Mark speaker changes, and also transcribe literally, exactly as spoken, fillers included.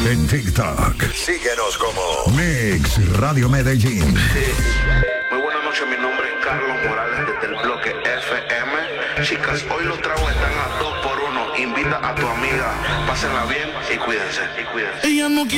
Speaker 1: en TikTok. Síguenos como Mix Radio Medellín.
Speaker 2: Muy buenas noches, mi nombre es Carlos Morales desde el bloque F M. Chicas, hoy los tragos están a dos por uno. Invita a tu amiga, pásenla bien y cuídense, y cuídense.
Speaker 3: Ella no quiere